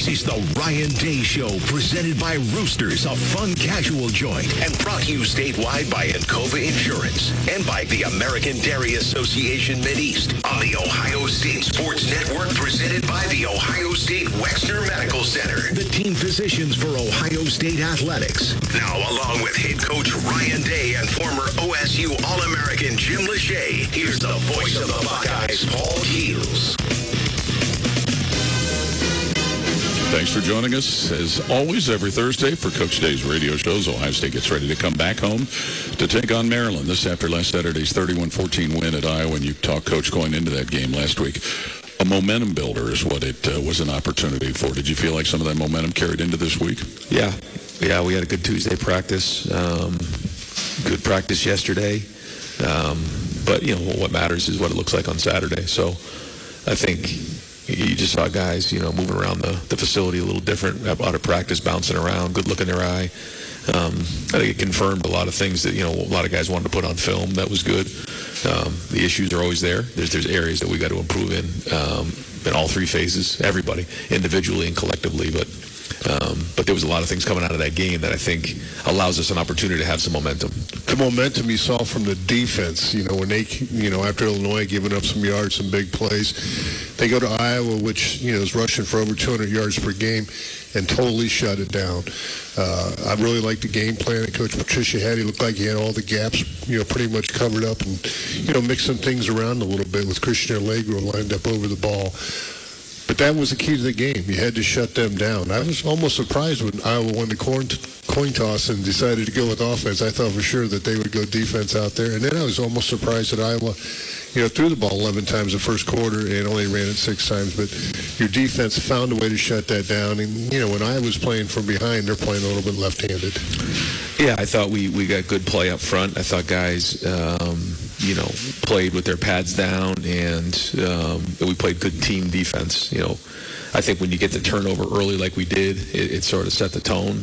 This is the Ryan Day Show, presented by Roosters, a fun casual joint, and brought to you statewide by Encova Insurance and by the American Dairy Association Mideast on the Ohio State Sports Network, presented by the Ohio State Wexner Medical Center, the team physicians for Ohio State Athletics. Now, along with head coach Ryan Day and former OSU All-American Jim Lachey, here's the voice of the Buckeyes, Paul Keels. Thanks for joining us, as always, every Thursday for Coach Day's radio shows. Ohio State gets ready to come back home to take on Maryland. This after last Saturday's 31-14 win at Iowa, and you talked, Coach, going into that game last week. A momentum builder is what it was an opportunity for. Did you feel like some of that momentum carried into this week? Yeah, we had a good Tuesday practice, good practice yesterday. But, what matters is what it looks like on Saturday. So I think you just saw guys, moving around the facility a little different, out of practice, bouncing around, good look in their eye. I think it confirmed a lot of things that, a lot of guys wanted to put on film. That was good. The issues are always there. There's areas that we got to improve in all three phases, everybody, individually and collectively. But there was a lot of things coming out of that game that I think allows us an opportunity to have some momentum. The momentum you saw from the defense, when they, after Illinois giving up some yards, some big plays, they go to Iowa, which, is rushing for over 200 yards per game, and totally shut it down. I really liked the game plan that Coach Patricia had. He looked like he had all the gaps, pretty much covered up, and, mixed some things around a little bit with Christian Allegro lined up over the ball. But that was the key to the game. You had to shut them down. I was almost surprised when Iowa won the coin toss and decided to go with offense. I thought for sure that they would go defense out there. And then I was almost surprised that Iowa, threw the ball 11 times the first quarter and only ran it 6 times. But your defense found a way to shut that down. And, when Iowa's playing from behind, they're playing a little bit left-handed. Yeah, I thought we got good play up front. I thought guys, played with their pads down, and we played good team defense. I think when you get the turnover early like we did, it sort of set the tone.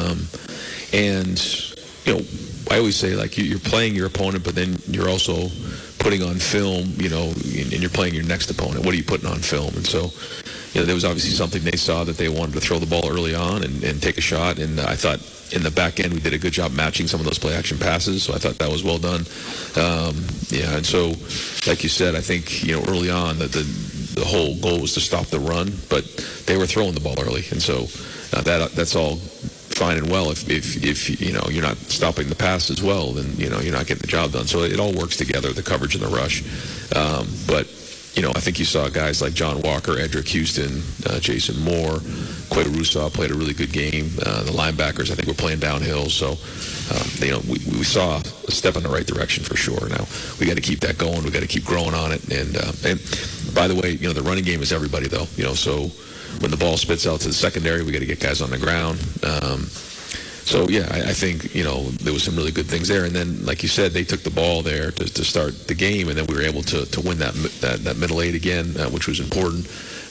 I always say, like, you're playing your opponent, but then you're also putting on film, and you're playing your next opponent. What are you putting on film? And so, there was obviously something they saw that they wanted to throw the ball early on and take a shot. And I thought in the back end we did a good job matching some of those play-action passes. So I thought that was well done. And so, like you said, I think, early on that the whole goal was to stop the run, but they were throwing the ball early. And so that's all fine and well. If you're not stopping the pass as well, then, you're not getting the job done. So it all works together, the coverage and the rush. But I think you saw guys like John Walker, Edric Houston, Jason Moore, Queta Rusaw played a really good game. The linebackers, I think, were playing downhill. So, we saw a step in the right direction for sure. Now, we got to keep that going. We got to keep growing on it. And by the way, the running game is everybody, though. So when the ball spits out to the secondary, we got to get guys on the ground. So, I think, there was some really good things there. And then, like you said, they took the ball there to start the game, and then we were able to win that middle eight again, which was important.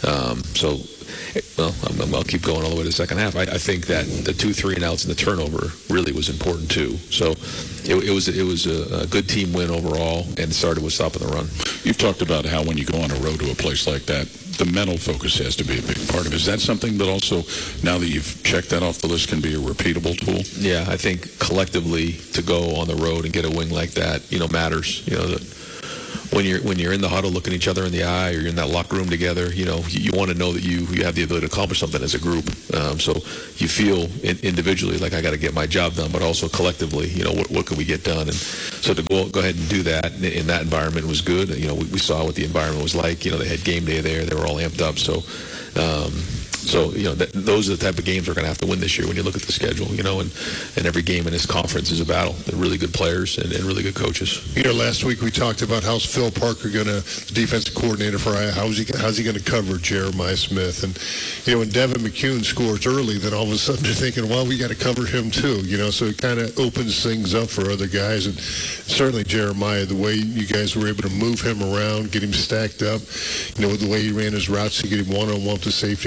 I'll keep going all the way to the second half. I think that the 2 3-and-outs and the turnover really was important, too. So it was a good team win overall, and started with stopping the run. You've talked about how when you go on a road to a place like that, the mental focus has to be a big part of it. Is that something that also, now that you've checked that off the list, can be a repeatable tool? Yeah, I think collectively to go on the road and get a win like that, matters. When you're in the huddle looking each other in the eye, or you're in that locker room together, you want to know that you have the ability to accomplish something as a group. So you feel individually like I got to get my job done, but also collectively, what can we get done? And so to go ahead and do that in that environment was good. We saw what the environment was like. They had game day there. They were all amped up. So those are the type of games we're going to have to win this year when you look at the schedule, and every game in this conference is a battle. They're really good players and really good coaches. Last week we talked about how's Phil Parker the defensive coordinator for Iowa, how's he going to cover Jeremiah Smith? And, when Devin McCune scores early, then all of a sudden they're thinking, well, we got to cover him too, so it kind of opens things up for other guys. And certainly Jeremiah, the way you guys were able to move him around, get him stacked up, with the way he ran his routes to get him one-on-one to safety a couple of times.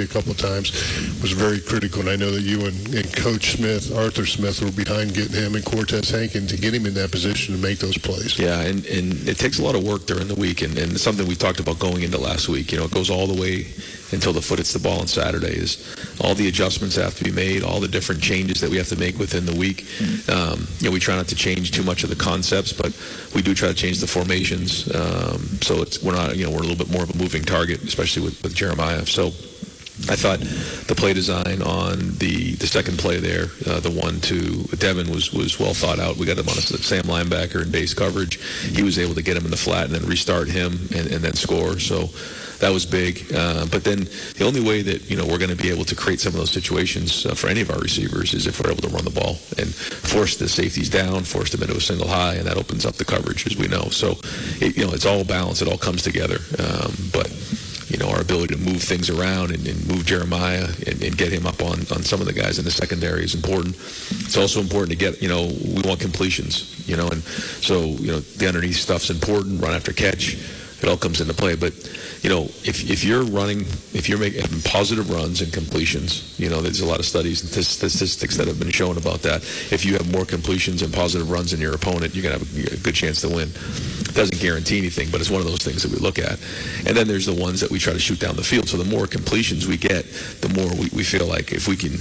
times was very critical. And I know that you and Coach Smith, Arthur Smith, were behind getting him and Cortez Hankins to get him in that position to make those plays. Yeah, and it takes a lot of work during the week, and it's something we talked about going into last week. It goes all the way until the foot hits the ball on Saturday. Is all the adjustments have to be made, all the different changes that we have to make within the week. We try not to change too much of the concepts, but we do try to change the formations. So we're not, we're a little bit more of a moving target, especially with Jeremiah. So I thought the play design on the second play there, the one to Devin, was well thought out. We got him on a Sam linebacker in base coverage. He was able to get him in the flat and then restart him and then score. So that was big. But then the only way that, we're going to be able to create some of those situations for any of our receivers is if we're able to run the ball and force the safeties down, force them into a single high, and that opens up the coverage, as we know. So, it's all balanced. It all comes together. But our ability to move things around and move Jeremiah and get him up on some of the guys in the secondary is important. It's also important to get, we want completions, and so, the underneath stuff's important, run after catch. It all comes into play. But, if you're making positive runs and completions, there's a lot of studies and statistics that have been shown about that. If you have more completions and positive runs than your opponent, you're going to have a good chance to win. It doesn't guarantee anything, but it's one of those things that we look at. And then there's the ones that we try to shoot down the field. So the more completions we get, the more we feel like if we can,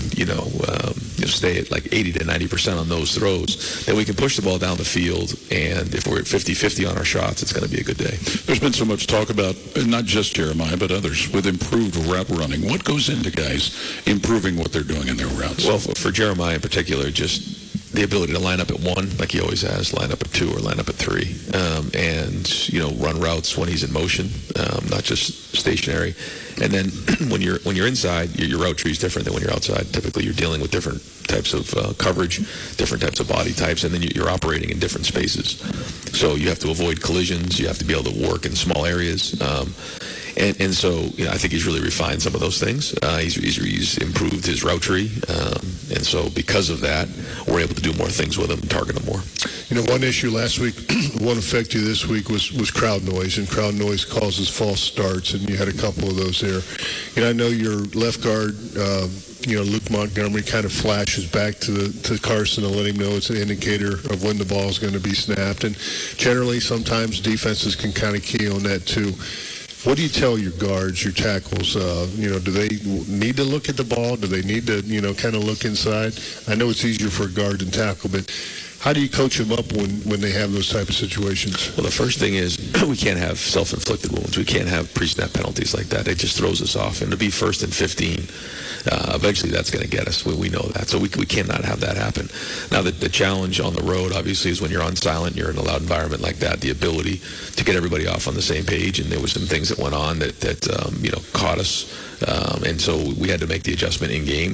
stay at like 80 to 90% on those throws, then we can push the ball down the field. And if we're at 50-50 on our shots, it's going to be a good day. There's been so much talk about, not just Jeremiah, but others, with improved route running. What goes into guys improving what they're doing in their routes? Well, for Jeremiah in particular, just the ability to line up at 1, like he always has, line up at 2 or line up at 3, and run routes when he's in motion, not just stationary. And then when you're inside, your route tree is different than when you're outside. Typically, you're dealing with different types of coverage, different types of body types, and then you're operating in different spaces. So you have to avoid collisions. You have to be able to work in small areas. And so, I think he's really refined some of those things. He's improved his route tree. And so because of that, we're able to do more things with him and target him more. One issue last week, won't affect you this week, was crowd noise. And crowd noise causes false starts, and you had a couple of those there. I know your left guard, Luke Montgomery kind of flashes back to Carson to let him know it's an indicator of when the ball is going to be snapped. And generally, sometimes defenses can kind of key on that too. What do you tell your guards, your tackles? Do they need to look at the ball? Do they need to, kind of look inside? I know it's easier for a guard than tackle, but how do you coach them up when they have those type of situations? Well, the first thing is we can't have self-inflicted wounds. We can't have pre-snap penalties like that. It just throws us off. And to be 1st and 15, eventually that's going to get us. We know that. So we cannot have that happen. Now, the challenge on the road, obviously, is when you're on silent, you're in a loud environment like that, the ability to get everybody off on the same page. And there were some things that went on that caught us. And so we had to make the adjustment in game.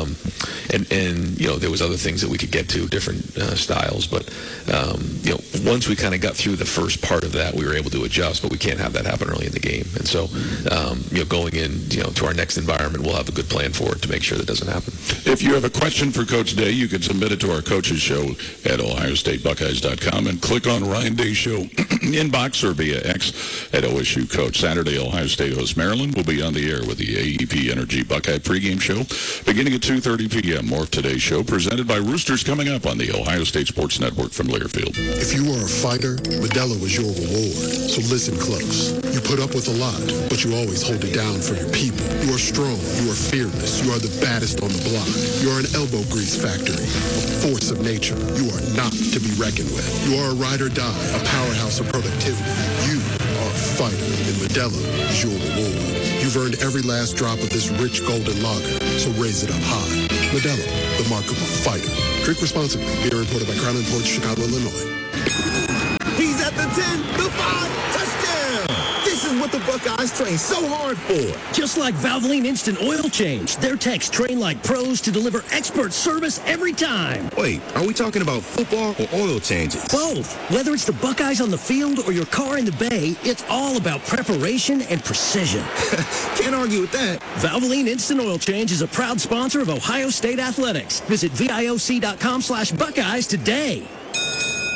And there was other things that we could get to, different styles. But, once we kind of got through the first part of that, we were able to adjust, but we can't have that happen early in the game. And so, going in, to our next environment, we'll have a good plan for it to make sure that doesn't happen. If you have a question for Coach Day, you can submit it to our coaches show at OhioStateBuckeyes.com and click on Ryan Day Show inbox or via X at OSU Coach. Saturday, Ohio State hosts Maryland. Will be on the air with the AEP Energy Buckeye pregame show beginning at 2:30 p.m. More of today's show presented by Roosters coming up on the Ohio State Sports Network from Learfield. If you are a fighter, Modelo is your reward. So listen close. You put up with a lot, but you always hold it down for your people. You are strong. You are fearless. You are the baddest on the block. You are an elbow grease factory, a force of nature. You are not to be reckoned with. You are a ride or die, a powerhouse of productivity. You are a fighter, and Modelo is your reward. You've earned every last drop of this rich golden lager, so raise it up high. Modelo, the mark of a fighter. Drink responsibly. Beer imported by Crown Imports, Chicago, Illinois. He's at the 10, the 5, touchdown! This is what the Buckeyes train so hard for. Just like Valvoline Instant Oil Change, their techs train like pros to deliver expert service every time. Wait, are we talking about football or oil changes? Both. Whether it's the Buckeyes on the field or your car in the bay, it's all about preparation and precision. Can't argue with that. Valvoline Instant Oil Change is a proud sponsor of Ohio State Athletics. Visit VIOC.com/Buckeyes today.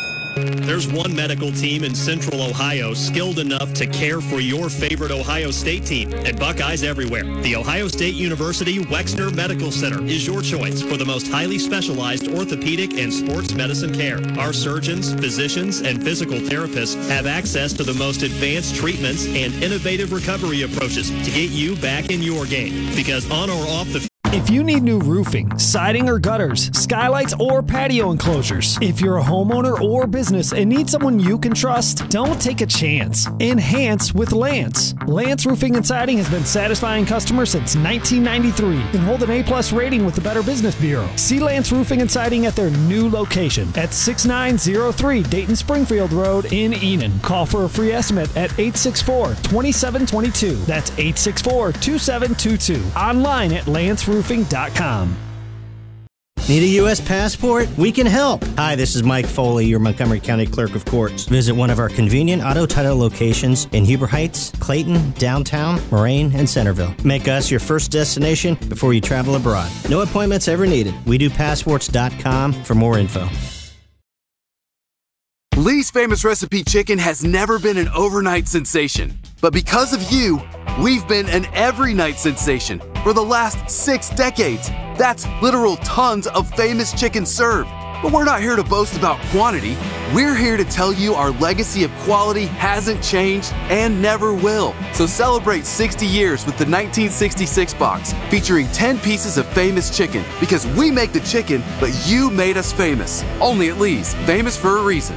There's one medical team in Central Ohio skilled enough to care for your favorite Ohio State team, and Buckeyes everywhere. The Ohio State University Wexner Medical Center is your choice for the most highly specialized orthopedic and sports medicine care. Our surgeons, physicians, and physical therapists have access to the most advanced treatments and innovative recovery approaches to get you back in your game. Because on or off the If you need new roofing, siding or gutters, skylights or patio enclosures, if you're a homeowner or business and need someone you can trust, don't take a chance. Enhance with Lance. Lance Roofing and Siding has been satisfying customers since 1993 and hold an A+ rating with the Better Business Bureau. See Lance Roofing and Siding at their new location at 6903 Dayton Springfield Road in Enon. Call for a free estimate at 864-2722. That's 864-2722. Online at lanceroofing.com. Need a U.S. passport? We can help. Hi, this is Mike Foley, your Montgomery County Clerk of Courts. Visit one of our convenient auto title locations in Huber Heights, Clayton, downtown, Moraine, and Centerville. Make us your first destination before you travel abroad. No appointments ever needed. We do passports.com for more info. Lee's Famous Recipe Chicken has never been an overnight sensation. But because of you, we've been an every night sensation for the last 6 decades. That's literal tons of famous chicken served. But we're not here to boast about quantity. We're here to tell you our legacy of quality hasn't changed and never will. So celebrate 60 years with the 1966 box, featuring 10 pieces of famous chicken. Because we make the chicken, but you made us famous. Only at Lee's, famous for a reason.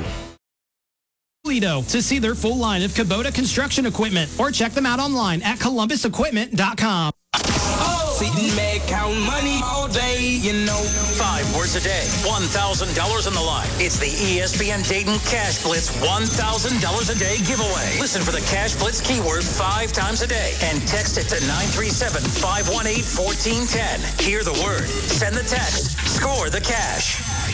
To see their full line of Kubota construction equipment, or check them out online at columbusequipment.com. Make count money all day, you know. 5 words a day, $1,000 on the line. It's the ESPN Dayton Cash Blitz $1,000 a day giveaway. Listen for the Cash Blitz keyword 5 times a day and text it to 937-518-1410. Hear the word, send the text, score the cash.